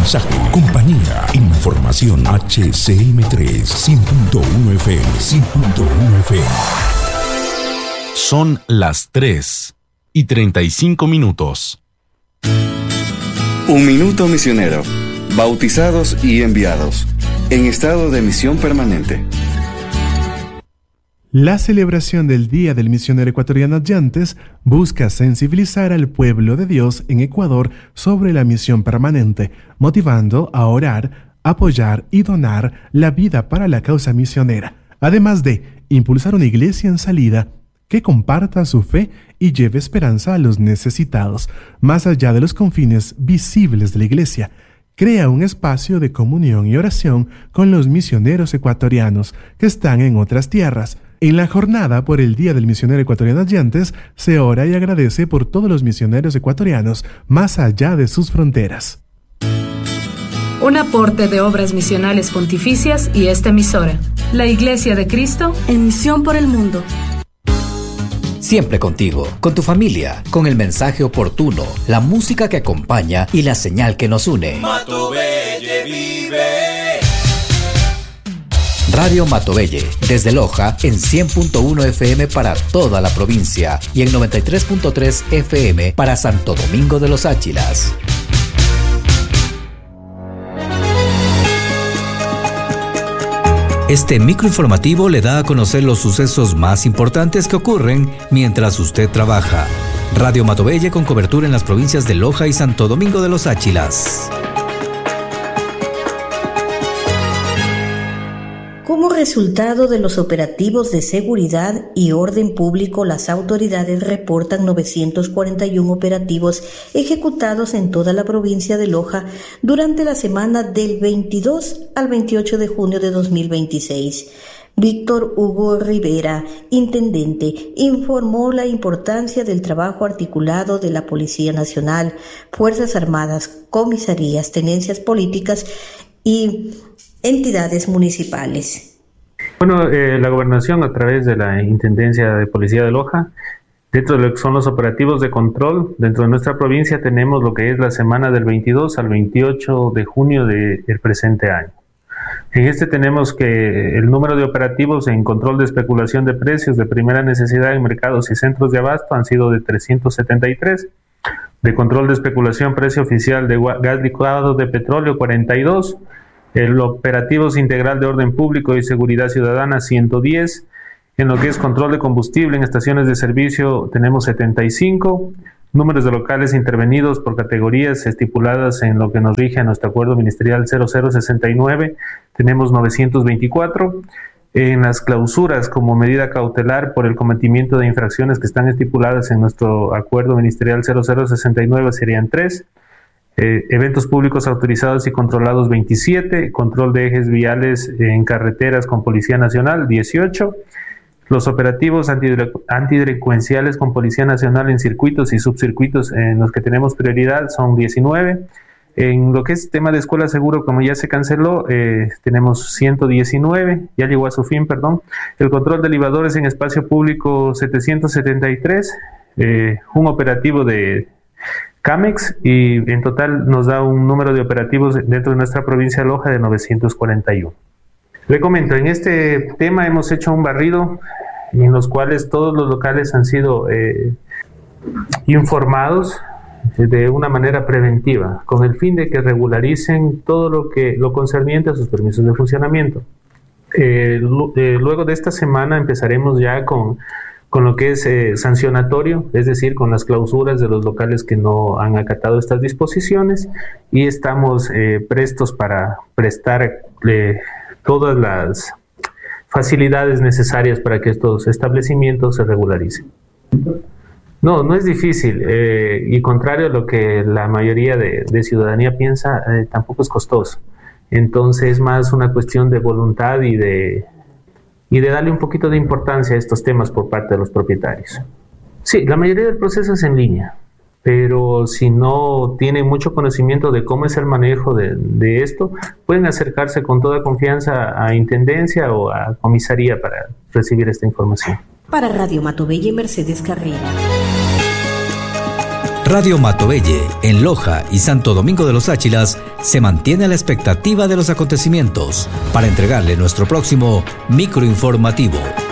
mensaje, compañía, información. HCM3 100.1 FM, 100.1 FM. Son las 3:35. Un minuto misionero. Bautizados y enviados. En estado de misión permanente. La celebración del Día del Misionero Ecuatoriano Adyentes busca sensibilizar al pueblo de Dios en Ecuador sobre la misión permanente, motivando a orar, apoyar y donar la vida para la causa misionera, además de impulsar una iglesia en salida que comparta su fe y lleve esperanza a los necesitados, más allá de los confines visibles de la iglesia. Crea un espacio de comunión y oración con los misioneros ecuatorianos que están en otras tierras. En la jornada por el Día del Misionero Ecuatoriano Adyentes, se ora y agradece por todos los misioneros ecuatorianos más allá de sus fronteras. Un aporte de Obras Misionales Pontificias y esta emisora. La Iglesia de Cristo en misión por el mundo. Siempre contigo, con tu familia, con el mensaje oportuno, la música que acompaña y la señal que nos une. Matobelle vive. Radio Matobelle, desde Loja en 100.1 FM para toda la provincia y en 93.3 FM para Santo Domingo de los Áchilas. Este microinformativo le da a conocer los sucesos más importantes que ocurren mientras usted trabaja. Radio Matobelle con cobertura en las provincias de Loja y Santo Domingo de los Áchilas. Como resultado de los operativos de seguridad y orden público, las autoridades reportan 941 operativos ejecutados en toda la provincia de Loja durante la semana del 22 al 28 de junio de 2026. Víctor Hugo Rivera, intendente, informó la importancia del trabajo articulado de la Policía Nacional, Fuerzas Armadas, comisarías, tenencias políticas y entidades municipales. Bueno, la gobernación a través de la Intendencia de Policía de Loja, dentro de lo que son los operativos de control, dentro de nuestra provincia tenemos lo que es la semana del 22 al 28 de junio del presente año. En este tenemos que el número de operativos en control de especulación de precios de primera necesidad en mercados y centros de abasto han sido de 373, de control de especulación precio oficial de gas licuado de petróleo 42, el operativos integral de orden público y seguridad ciudadana 110, en lo que es control de combustible en estaciones de servicio tenemos 75, números de locales intervenidos por categorías estipuladas en lo que nos rige a nuestro acuerdo ministerial 0069 tenemos 924, en las clausuras como medida cautelar por el cometimiento de infracciones que están estipuladas en nuestro acuerdo ministerial 0069 serían 3, eventos públicos autorizados y controlados 27, control de ejes viales en carreteras con Policía Nacional 18, los operativos antidelincuenciales con Policía Nacional en circuitos y subcircuitos en los que tenemos prioridad son 19, en lo que es tema de escuela seguro, como ya se canceló, tenemos 119, ya llegó a su fin, perdón, el control de libadores en espacio público 773, un operativo de CAMEX y en total nos da un número de operativos dentro de nuestra provincia de Loja de 941. Le comento, en este tema hemos hecho un barrido en los cuales todos los locales han sido informados de una manera preventiva con el fin de que regularicen todo lo concerniente a sus permisos de funcionamiento. Luego de esta semana empezaremos ya con lo que es sancionatorio, es decir, con las clausuras de los locales que no han acatado estas disposiciones y estamos prestos para prestar todas las facilidades necesarias para que estos establecimientos se regularicen. No es difícil y contrario a lo que la mayoría de ciudadanía piensa, tampoco es costoso. Entonces es más una cuestión de voluntad y de darle un poquito de importancia a estos temas por parte de los propietarios. Sí, la mayoría del proceso es en línea, pero si no tienen mucho conocimiento de cómo es el manejo de esto, pueden acercarse con toda confianza a Intendencia o a Comisaría para recibir esta información. Para Radio Matobelle, Mercedes Carrera. Radio Matovelle, en Loja y Santo Domingo de los Áchilas, se mantiene a la expectativa de los acontecimientos para entregarle nuestro próximo microinformativo.